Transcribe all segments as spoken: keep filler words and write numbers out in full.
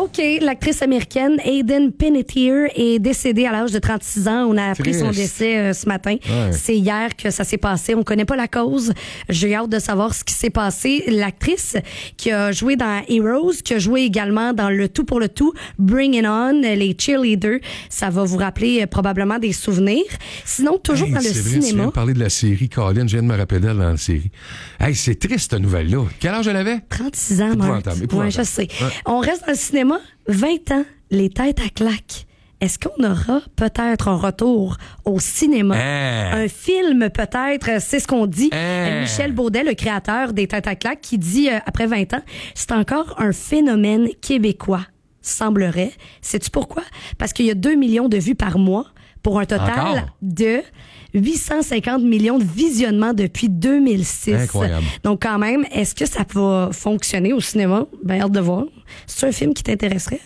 OK, l'actrice américaine Hayden Panettiere est décédée à l'âge de trente-six ans. On a appris Triste. son décès euh, ce matin. Ouais. C'est hier que ça s'est passé. On connaît pas la cause. J'ai hâte de savoir ce qui s'est passé. L'actrice qui a joué dans Heroes, qui a joué également dans Le Tout pour le Tout, Bring It On, les Cheerleaders, ça va vous rappeler euh, probablement des souvenirs. Sinon, toujours hey, dans le c'est vrai, cinéma. Tu viens de parler de la série Colin, je viens de me rappeler d'elle dans la série. Hey, c'est triste cette nouvelle-là. Quel âge elle avait? trente-six ans, Marc. Ouais, je sais. Ouais. On reste dans le cinéma. vingt ans, les têtes à claques. Est-ce qu'on aura peut-être un retour au cinéma? Hein? Un film peut-être, c'est ce qu'on dit. Hein? Michel Baudet, le créateur des Têtes à claques, qui dit, euh, après vingt ans, c'est encore un phénomène québécois, semblerait. Sais-tu pourquoi? Parce qu'il y a deux millions de vues par mois pour un total encore? de huit cent cinquante millions de visionnements depuis deux mille six. Incroyable. Donc quand même, est-ce que ça va fonctionner au cinéma? Ben, hâte de voir. C'est un film qui t'intéresserait?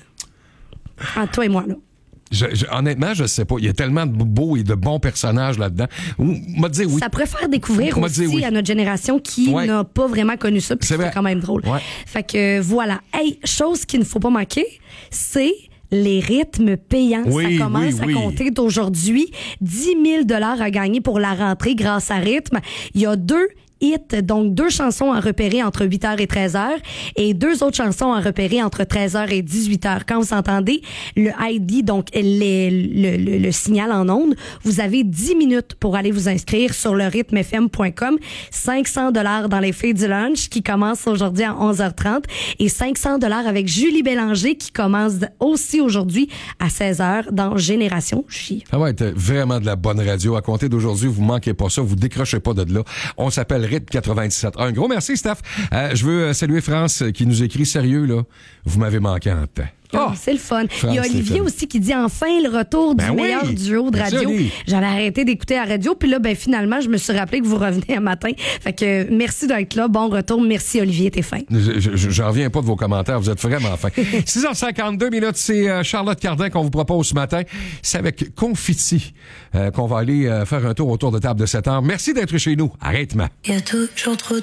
Entre toi et moi, là. Je, je, honnêtement, je sais pas. Il y a tellement de beaux et de bons personnages là-dedans. M'a dit oui. Ça pourrait faire découvrir aussi oui. à notre génération qui ouais. n'a pas vraiment connu ça, puis c'est, c'est quand même drôle. Ouais. Fait que voilà. Hey, chose qu'il ne faut pas manquer, c'est les rythmes payants. Oui, ça commence oui, à oui. compter d'aujourd'hui. dix mille dollars à gagner pour la rentrée grâce à Rythme. Il y a deux hits, donc deux chansons à repérer entre huit heures et treize heures et deux autres chansons à repérer entre treize heures et dix-huit heures. Quand vous entendez le I D, donc les, le, le, le signal en ondes, vous avez dix minutes pour aller vous inscrire sur le rythme f m point com. cinq cents dollars dans les filles du lunch qui commence aujourd'hui à onze heures trente et cinq cents dollars avec Julie Bélanger qui commence aussi aujourd'hui à seize heures dans Génération J. Ça va être vraiment de la bonne radio. À compter d'aujourd'hui, vous manquez pas ça, vous décrochez pas de là. On s'appelle Rythme quatre-vingt-dix-sept. Un gros merci, Steph. Euh, je veux saluer France qui nous écrit sérieux, là. Vous m'avez manqué en temps. Oh, c'est le fun. France, il y a Olivier aussi qui dit enfin le retour du ben meilleur oui. duo de radio. Merci, j'avais arrêté d'écouter la radio, puis là, ben finalement, je me suis rappelé que vous revenez un matin. Fait que merci d'être là. Bon retour. Merci, Olivier, t'es fin. Je, je, j'en reviens pas de vos commentaires. Vous êtes vraiment fin. six heures cinquante-deux minutes, c'est Charlotte Cardin qu'on vous propose ce matin. C'est avec Confiti euh, qu'on va aller euh, faire un tour autour de table de sept heures. Merci d'être chez nous. Arrête-moi. Il y a toujours trop